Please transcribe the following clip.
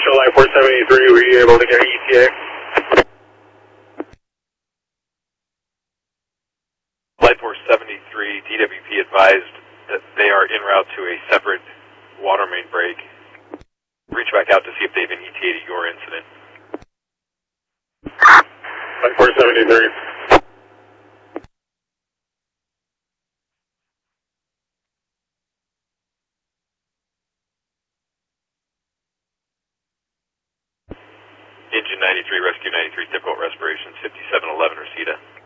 Light 473, were you able to get an ETA? Light 473, DWP advised that they are en route to a separate water main break. Reach back out to see if they've been ETA'd your incident. Light 473. Engine 93, Rescue 93, difficult respirations, 5711 Reseda.